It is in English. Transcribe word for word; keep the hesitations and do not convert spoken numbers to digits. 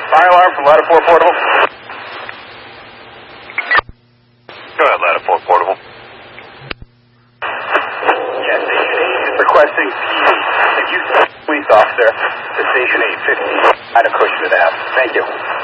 Fire alarm from Ladder four Portable. Go ahead, Ladder four Portable. Yes, Station eight is requesting P D. If you send a police officer to Station eight fifty, out of Cushman Ave. Thank you.